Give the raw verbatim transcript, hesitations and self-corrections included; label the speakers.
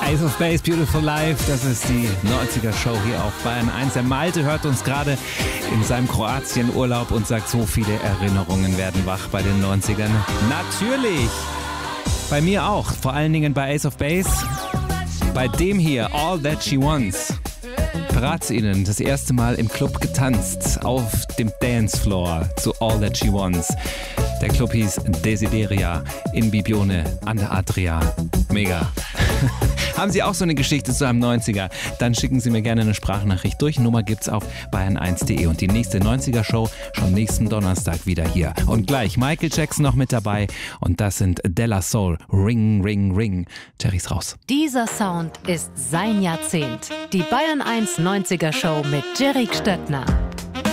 Speaker 1: Ace of Base, Beautiful Life, das ist die neunziger-Show hier auf Bayern eins. Der Malte hört uns gerade in seinem Kroatien-Urlaub und sagt, so viele Erinnerungen werden wach bei den neunzigern. Natürlich! Bei mir auch, vor allen Dingen bei Ace of Base. Bei dem hier, All That She Wants. Verrat's Ihnen, das erste Mal im Club getanzt, auf dem Dancefloor zu All That She Wants. Der Club hieß Desideria in Bibione an der Adria. Mega. Haben Sie auch so eine Geschichte zu einem neunziger? Dann schicken Sie mir gerne eine Sprachnachricht durch. Nummer gibt's auf bayern eins punkt de und die nächste neunziger-Show schon nächsten Donnerstag wieder hier. Und gleich Michael Jackson noch mit dabei und das sind Della Soul. Ring, ring, ring. Jerry's raus.
Speaker 2: Dieser Sound ist sein Jahrzehnt. Die Bayern eins neunziger-Show mit Jerry Stöttner.